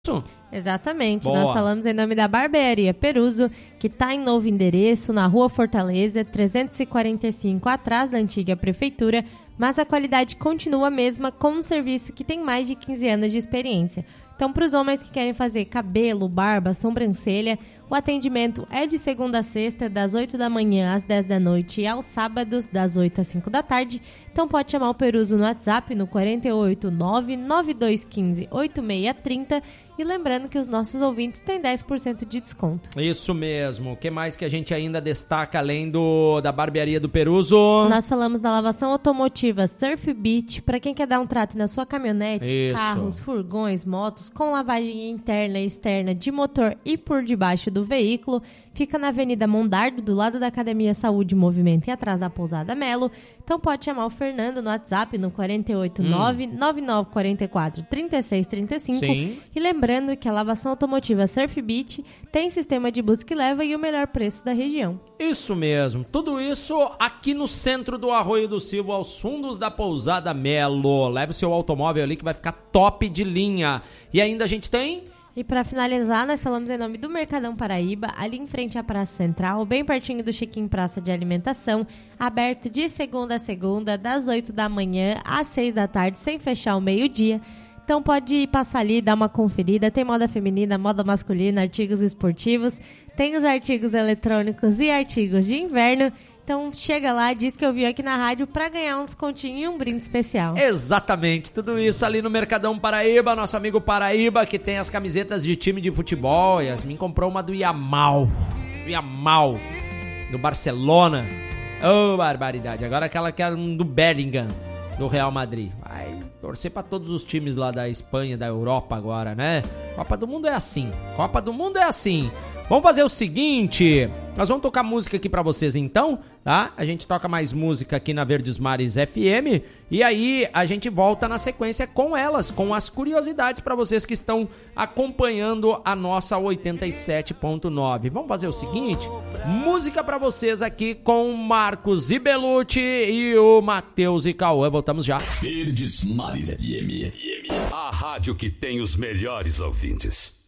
Exatamente, Boa. Nós falamos em nome da Barbearia Peruso, que está em novo endereço, na Rua Fortaleza, 345, atrás da antiga prefeitura, mas a qualidade continua a mesma, com um serviço que tem mais de 15 anos de experiência. Então, para os homens que querem fazer cabelo, barba, sobrancelha, o atendimento é de segunda a sexta, das 8 da manhã às 10 da noite e aos sábados, das 8 às 5 da tarde. Então, pode chamar o Peruso no WhatsApp no 489-9215-8630. E lembrando que os nossos ouvintes têm 10% de desconto. Isso mesmo. O que mais que a gente ainda destaca além da barbearia do Peruso? Nós falamos da lavação automotiva Surf Beach, para quem quer dar um trato na sua caminhonete, Isso. carros, furgões, motos, com lavagem interna e externa de motor e por debaixo do veículo. Fica na Avenida Mondardo, do lado da Academia Saúde e Movimento e atrás da Pousada Melo. Então pode chamar o Fernando no WhatsApp no 489-9944-3635. Sim. E lembrando que a lavação automotiva Surf Beach tem sistema de busca e leva e o melhor preço da região. Isso mesmo. Tudo isso aqui no centro do Arroio do Silva, aos fundos da Pousada Melo. Leve o seu automóvel ali que vai ficar top de linha. E ainda a gente tem... E para finalizar, nós falamos em nome do Mercadão Paraíba, ali em frente à Praça Central, bem pertinho do Chiquinho Praça de Alimentação, aberto de segunda a segunda, das 8 da manhã às 6 da tarde, sem fechar ao meio-dia. Então pode passar ali, dar uma conferida. Tem moda feminina, moda masculina, artigos esportivos, tem os artigos eletrônicos e artigos de inverno. Então chega lá, diz que eu vi aqui na rádio para ganhar um descontinho e um brinde especial. Exatamente, tudo isso ali no Mercadão Paraíba, nosso amigo Paraíba, que tem as camisetas de time de futebol. Yasmin comprou uma do Yamal, do Barcelona. Oh, barbaridade, agora aquela que era do Bellingham, do Real Madrid. Vai torcer para todos os times lá da Espanha, da Europa agora, né? Copa do Mundo é assim. Vamos fazer o seguinte, nós vamos tocar música aqui pra vocês então, tá? A gente toca mais música aqui na Verdes Mares FM e aí a gente volta na sequência com elas, com as curiosidades pra vocês que estão acompanhando a nossa 87.9. Vamos fazer o seguinte, música pra vocês aqui com Marcos e Belucci e o Matheus e Cauã. Voltamos já. Verdes Mares FM. A rádio que tem os melhores ouvintes.